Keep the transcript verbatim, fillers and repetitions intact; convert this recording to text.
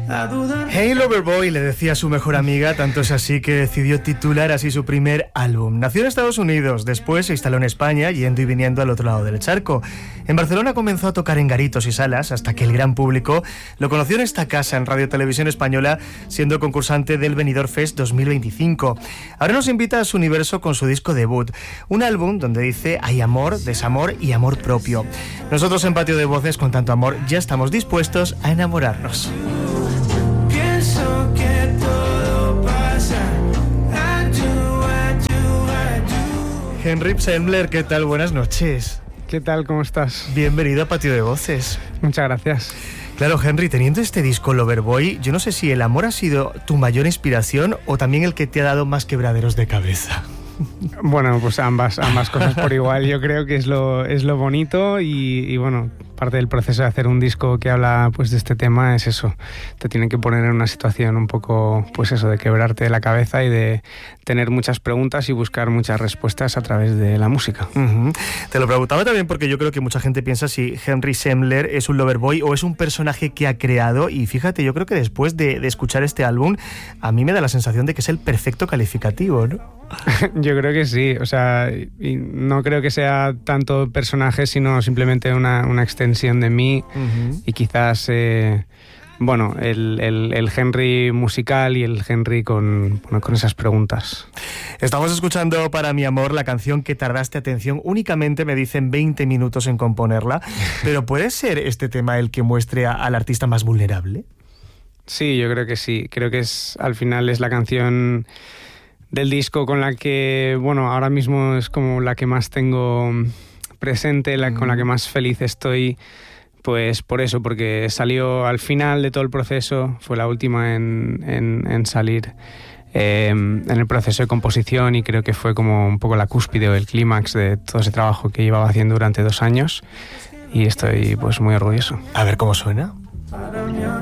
Hey Loverboy, le decía a su mejor amiga, tanto es así que decidió titular así su primer álbum. Nació en Estados Unidos, después se instaló en España, yendo y viniendo al otro lado del charco. En Barcelona comenzó a tocar en garitos y salas, hasta que el gran público lo conoció en esta casa, en Radio Televisión Española, siendo concursante del Benidorm Fest dos mil veinticinco. Ahora nos invita a su universo con su disco debut, un álbum donde dice hay amor, desamor y amor propio. Nosotros en Patio de Voces, con tanto amor, ya estamos dispuestos a enamorarnos. Henry Sembler, ¿qué tal? Buenas noches. ¿Qué tal? ¿Cómo estás? Bienvenido a Patio de Voces. Muchas gracias. Claro, Henry, teniendo este disco Loverboy, yo no sé si el amor ha sido tu mayor inspiración o también el que te ha dado más quebraderos de cabeza. Bueno, pues ambas, ambas cosas por igual. Yo creo que es lo, es lo bonito y, y bueno, parte del proceso de hacer un disco que habla pues de este tema es eso. Te tiene que poner en una situación un poco, pues eso, de quebrarte la cabeza y de tener muchas preguntas y buscar muchas respuestas a través de la música. Uh-huh. Te lo preguntaba también porque yo creo que mucha gente piensa si Henry Sembler es un Loverboy o es un personaje que ha creado, y fíjate, yo creo que después de, de escuchar este álbum, a mí me da la sensación de que es el perfecto calificativo, ¿no? Yo creo que sí, o sea, y no creo que sea tanto personaje, sino simplemente una, una extensión de mí. Uh-huh. Y quizás, eh, bueno, el, el, el Henry musical y el Henry con, bueno, con esas preguntas. Estamos escuchando Para mi amor, la canción que tardaste, atención, únicamente me dicen veinte minutos en componerla, pero ¿puede ser este tema el que muestre a, al artista más vulnerable? Sí, yo creo que sí, creo que es al final es la canción del disco con la que, bueno, ahora mismo es como la que más tengo presente, la, con la que más feliz estoy, pues por eso, porque salió al final de todo el proceso, fue la última en, en, en salir eh, en el proceso de composición, y creo que fue como un poco la cúspide o el clímax de todo ese trabajo que llevaba haciendo durante dos años, y estoy pues muy orgulloso. A ver cómo suena.